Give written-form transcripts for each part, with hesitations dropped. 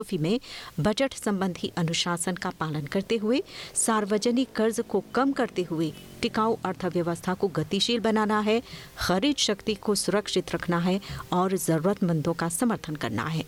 में बजट संबंधी अनुशासन का पालन करते हुए सार्वजनिक कर्ज को कम करते हुए टिकाऊ अर्थव्यवस्था को गतिशील बनाना है, खरीद शक्ति को सुरक्षित रखना है और जरूरतमंदों का समर्थन करना है।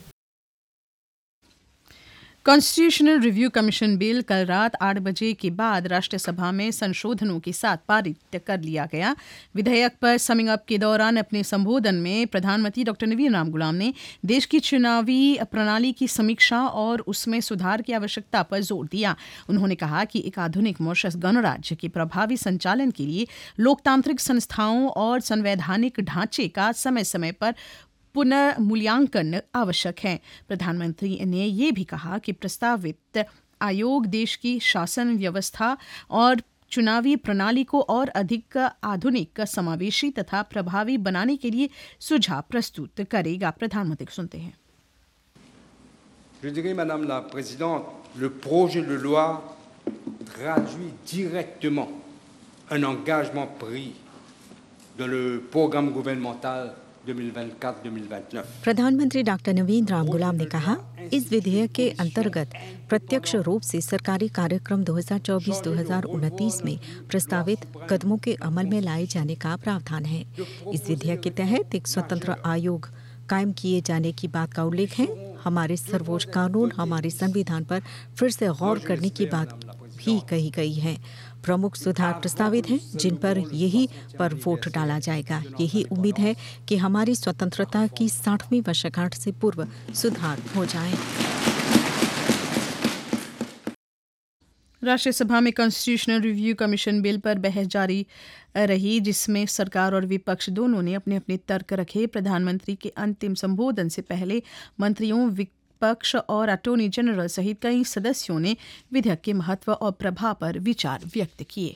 कॉन्स्टिट्यूशनल रिव्यू कमीशन बिल कल रात 8 बजे के बाद राष्ट्रसभा में संशोधनों के साथ पारित कर लिया गया। विधेयक पर समिंग अप के दौरान अपने संबोधन में प्रधानमंत्री डॉ. नवीन राम गुलाम ने देश की चुनावी प्रणाली की समीक्षा और उसमें सुधार की आवश्यकता पर जोर दिया। उन्होंने कहा कि एक आधुनिक मॉरिशस गणराज्य के प्रभावी संचालन के लिए लोकतांत्रिक संस्थाओं और संवैधानिक ढांचे का समय समय पर पुनर्मूल्यांकन आवश्यक है। प्रधानमंत्री ने यह भी कहा कि प्रस्तावित आयोग देश की शासन व्यवस्था और चुनावी प्रणाली को और अधिक आधुनिक, समावेशी तथा प्रभावी बनाने के लिए सुझाव प्रस्तुत करेगा। प्रधानमंत्री को सुनते हैं। Je dirais, Madame la Présidente, le projet de loi traduit directement un engagement pris dans le programme gouvernemental 2024-2029। प्रधानमंत्री डॉक्टर नवीन राम गुलाम ने कहा, इस विधेयक के अंतर्गत प्रत्यक्ष रूप से सरकारी कार्यक्रम 2024-2029 में प्रस्तावित कदमों के अमल में लाए जाने का प्रावधान है। इस विधेयक के तहत एक स्वतंत्र आयोग कायम किए जाने की बात का उल्लेख है। हमारे सर्वोच्च कानून, हमारे संविधान पर फिर से गौर करने की बात भी कही गई है। प्रमुख सुधार प्रस्तावित हैं, जिन पर यही पर वोट डाला जाएगा। यही उम्मीद है कि हमारी स्वतंत्रता की 60वीं वर्षगांठ से पूर्व सुधार हो जाए। राष्ट्रसभा में कॉन्स्टिट्यूशनल रिव्यू कमीशन बिल पर बहस जारी रही, जिसमें सरकार और विपक्ष दोनों ने अपने अपने तर्क रखे। प्रधानमंत्री के अंतिम संबोधन से पहले मंत्रियों, विपक्ष और अटॉर्नी जनरल सहित कई सदस्यों ने विधेयक के महत्व और प्रभाव पर विचार व्यक्त किए।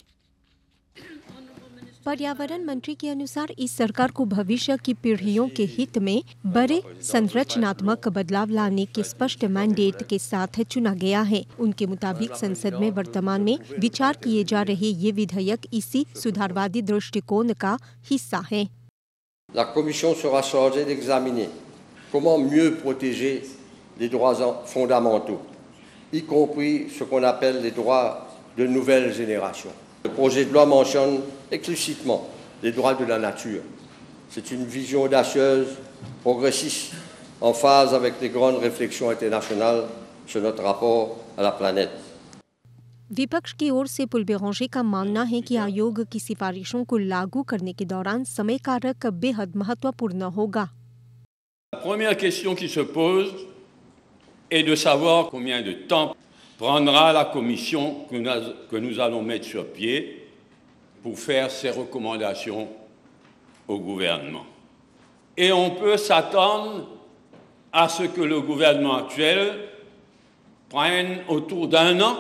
पर्यावरण मंत्री के अनुसार इस सरकार को भविष्य की पीढ़ियों के हित में बड़े संरचनात्मक बदलाव लाने के स्पष्ट मैंडेट के साथ चुना गया है। उनके मुताबिक संसद में वर्तमान में विचार किए जा रहे ये विधेयक इसी सुधारवादी दृष्टिकोण का हिस्सा है। La Commission sera chargée d'examiner comment mieux protéger les droits fondamentaux, y compris ce qu'on appelle les droits de nouvelle génération. Le projet de loi mentionne explicitement les droits de la nature. C'est une vision audacieuse, progressiste, en phase avec les grandes réflexions internationales sur notre rapport à la planète. विपक्ष की ओर से पुल बेरंजे का मानना है कि आयोग की सिफारिशों को लागू करने के दौरान समय कारक बेहद महत्वपूर्ण होगा। La première question qui se pose est de savoir combien de temps prendra la commission que nous allons mettre sur pied pour faire ses recommandations au gouvernement. Et on peut s'attendre à ce que le gouvernement actuel prenne autour d'un an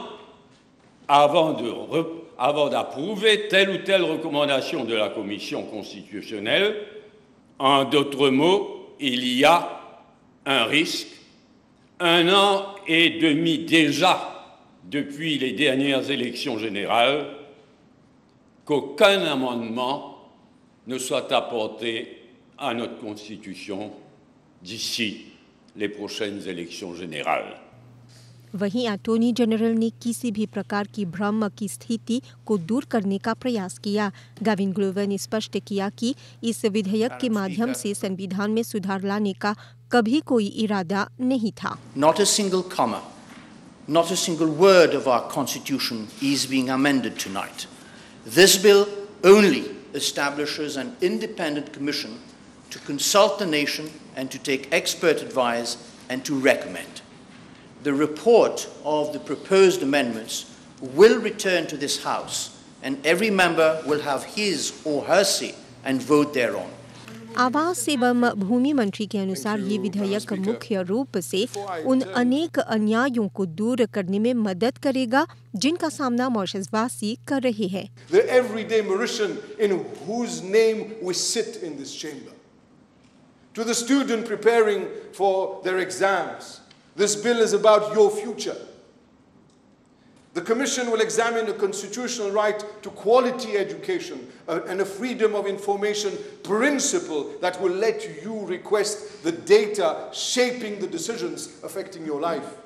avant d'approuver telle ou telle recommandation de la Commission constitutionnelle. En d'autres mots, il y a un risque, 1 an et demi déjà depuis les dernières élections générales, qu'aucun amendement ne soit apporté à notre Constitution d'ici les prochaines élections générales. वहीं attorney general ने किसी भी प्रकार की भ्रम की स्थिति को दूर करने का प्रयास किया। गाविन ग्लोवर ने स्पष्ट किया कि इस विधेयक के माध्यम से संविधान में सुधार लाने का कभी कोई इरादा नहीं था। Not a single comma, not a single word of our constitution is being amended tonight. This bill only establishes an independent commission to consult the nation and to take expert advice and to recommend. The report of the proposed amendments will return to this House and every member will have his or her say and vote thereon. आवास एवं भूमि मंत्री के अनुसार ये विधेयक मुख्य रूप से उन अनेक अन्यायों को दूर करने में मदद करेगा जिनका सामना मॉरिशसवासी कर रहे हैं। The everyday Mauritian in whose name we sit in this chamber. To the student preparing for their exams, this bill is about your future. The Commission will examine a constitutional right to quality education and a freedom of information principle that will let you request the data shaping the decisions affecting your life.